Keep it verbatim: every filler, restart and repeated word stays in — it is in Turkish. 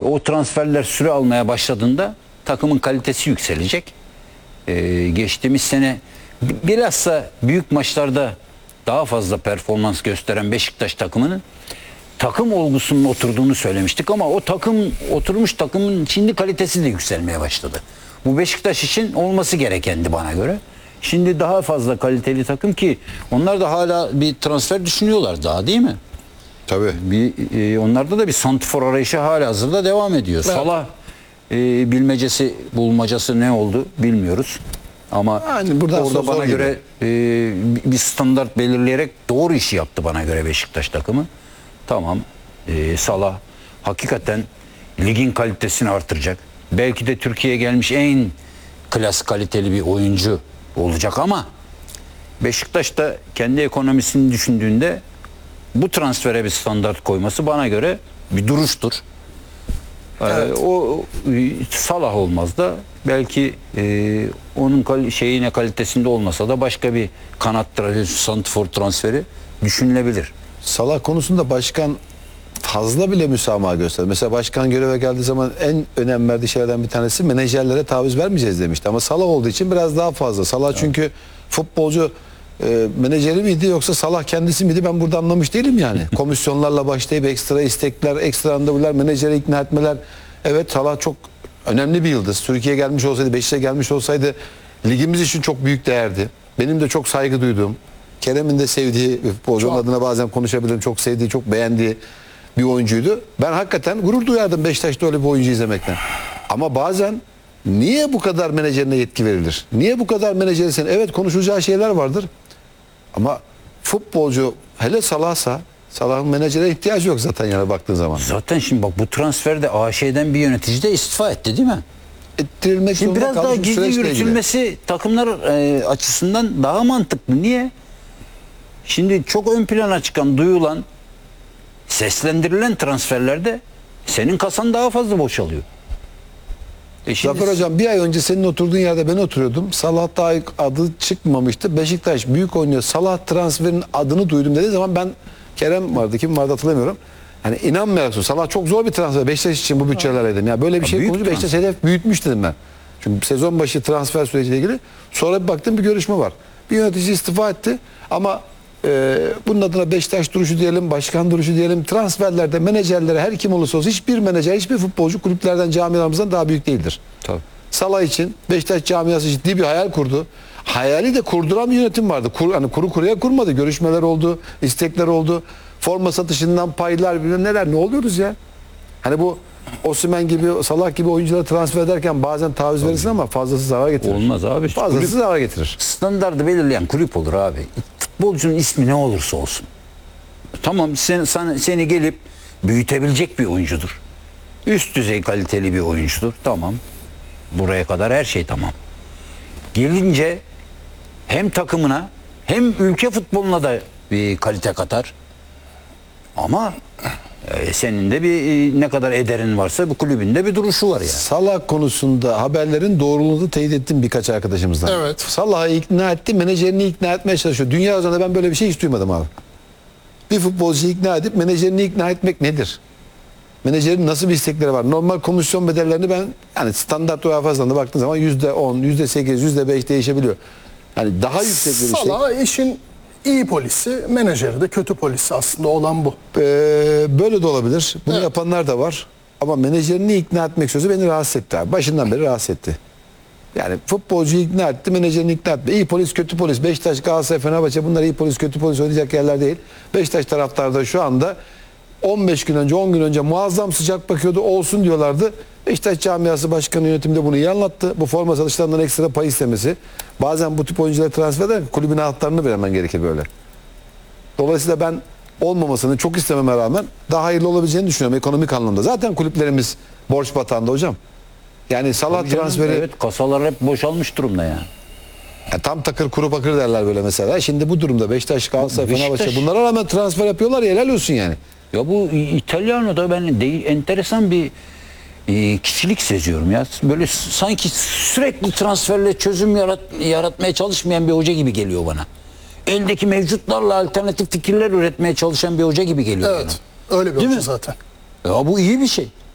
o transferler süre almaya başladığında takımın kalitesi yükselecek. Ee, geçtiğimiz sene bilhassa büyük maçlarda daha fazla performans gösteren Beşiktaş takımının takım olgusunun oturduğunu söylemiştik ama o takım oturmuş takımın şimdi kalitesi de yükselmeye başladı. Bu Beşiktaş için olması gerekendi bana göre. Şimdi daha fazla kaliteli takım ki onlar da hala bir transfer düşünüyorlar daha, değil mi? Tabii. Bir, e, onlarda da bir santifor arayışı halihazırda devam ediyor. Evet. Salah e, bilmecesi bulmacası ne oldu bilmiyoruz. Ama yani orada bana göre e, bir standart belirleyerek doğru işi yaptı bana göre Beşiktaş takımı. Tamam, e, Salah hakikaten ligin kalitesini artıracak. Belki de Türkiye'ye gelmiş en klas kaliteli bir oyuncu olacak ama Beşiktaş da kendi ekonomisini düşündüğünde bu transfere bir standart koyması bana göre bir duruştur. Evet. Ee, o Salah olmaz da belki e, onun kal şeyine kalitesinde olmasa da başka bir kanat santifor transferi düşünülebilir. Salah konusunda başkan fazla bile müsamaha gösterdi. Mesela başkan göreve geldiği zaman en önem verdiği şeylerden bir tanesi menajerlere taviz vermeyeceğiz demişti. Ama Salah olduğu için biraz daha fazla. Salah evet. Çünkü futbolcu e, menajeri miydi yoksa Salah kendisi miydi, ben burada anlamış değilim yani. Komisyonlarla başlayıp ekstra istekler, ekstra randevular, menajeri ikna etmeler. Evet, Salah çok önemli bir yıldız. Türkiye'ye gelmiş olsaydı, Beşiktaş'a gelmiş olsaydı ligimiz için çok büyük değerdi. Benim de çok saygı duyduğum, Kerem'in de sevdiği, futbolcunun adına bazen konuşabilirim, çok sevdiği, çok beğendiği bir oyuncuydu. Ben hakikaten gurur duyardım Beşiktaş'ta öyle bir oyuncu izlemekten. Ama bazen niye bu kadar menajerine yetki verilir? Niye bu kadar menajeri sen? Evet, konuşulacağı şeyler vardır. Ama futbolcu hele Salah'sa, Salah'ın menajere ihtiyacı yok zaten yani baktığın zaman. Zaten şimdi bak bu transferde A Ş'den bir yönetici de istifa etti değil mi? Ettirilmek şimdi biraz daha gizli yürütülmesi ilgili. Takımlar e, açısından daha mantıklı. Niye? Şimdi çok ön plana çıkan, duyulan, seslendirilen transferlerde senin kasan daha fazla boşalıyor. E şimdi... Zafer Hocam, bir ay önce senin oturduğun yerde ben oturuyordum. Salah daha adı çıkmamıştı. Beşiktaş büyük oynuyor. Salah transferinin adını duydum dediği zaman ben, Kerem vardı, kim vardı hatırlamıyorum. Yani inanmayacaksın. Salah çok zor bir transfer. Beşiktaş için bu bütçeler dedim. Ya böyle bir şey konuşuyor. Beşiktaş hedef büyütmüş dedim ben. Çünkü sezon başı transfer süreciyle ilgili. Sonra bir baktım bir görüşme var. Bir yönetici istifa etti ama Ee, bunun adına Beşiktaş duruşu diyelim, başkan duruşu diyelim, transferlerde menajerlere her kim olursa olsun hiçbir menajer, hiçbir futbolcu kulüplerden, camialarımızdan daha büyük değildir. Tabii. Salah için Beşiktaş camiası ciddi bir hayal kurdu. Hayali de kurduran bir yönetim vardı. Kur, hani kuru kuruya kurmadı. Görüşmeler oldu, istekler oldu. Forma satışından paylar, bilmem neler, ne oluyoruz ya? Hani bu Osimhen gibi, Salah gibi oyuncuları transfer ederken bazen taviz verirsin ama fazlası zarar getirir. Olmaz abi. Fazlası kulüp, zarar getirir. Standardı belirleyen kulüp olur abi. Futbolcunun ismi ne olursa olsun. Tamam, sen, sen, seni gelip büyütebilecek bir oyuncudur. Üst düzey kaliteli bir oyuncudur. Tamam. Buraya kadar her şey tamam. Gelince hem takımına hem ülke futboluna da bir kalite katar. Ama e, senin de bir e, ne kadar ederin varsa bu kulübünde bir duruşu var yani. Salah konusunda haberlerin doğruluğunu teyit ettim birkaç arkadaşımızdan. Evet. Salah'ı ikna etti, menajerini ikna etmeye çalışıyor. Dünya üzerinde ben böyle bir şey hiç duymadım abi. Bir futbolcuyu ikna edip menajerini ikna etmek nedir? Menajerin nasıl bir istekleri var? Normal komisyon bedellerini ben yani standart UEFA'dan da baktığın zaman yüzde on, yüzde sekiz, yüzde beş değişebiliyor. Yani daha yüksek bir istek. Salah işin iyi polisi, menajeri de kötü polisi aslında olan bu. Ee, böyle de olabilir. Bunu evet. yapanlar da var. Ama menajerini ikna etmek sözü beni rahatsız etti abi. Başından beri rahatsız etti. Yani futbolcuyu ikna etti, menajerini ikna etti. İyi polis, kötü polis. Beşiktaş, Galatasaray, Fenerbahçe bunlar iyi polis, kötü polis oynayacak yerler değil. Beşiktaş taraftarı da şu anda on beş gün önce, on gün önce muazzam sıcak bakıyordu, olsun diyorlardı. Beşiktaş camiası başkanı yönetimde bunu iyi anlattı. Bu forma satışlarından ekstra pay istemesi. Bazen bu tip oyuncuları transfer ederken kulübün anahtarını vermen gerekir böyle. Dolayısıyla ben olmamasını çok istememe rağmen daha hayırlı olabileceğini düşünüyorum ekonomik anlamda. Zaten kulüplerimiz borç batağında hocam. Yani Salah transferi... Evet, kasalar hep boşalmış durumda yani. Ya tam takır kuru bakır derler böyle mesela. Şimdi bu durumda Beşiktaş, Galatasaray, Fenerbahçe bunlara rağmen transfer yapıyorlar ya, helal olsun yani. Ya bu İtalyano'da ben de enteresan bir e, kişilik seziyorum ya. Böyle sanki sürekli transferle çözüm yarat, yaratmaya çalışmayan bir hoca gibi geliyor bana. Eldeki mevcutlarla alternatif fikirler üretmeye çalışan bir hoca gibi geliyor evet, bana. Öyle bir hoca zaten. Ya bu iyi bir şey.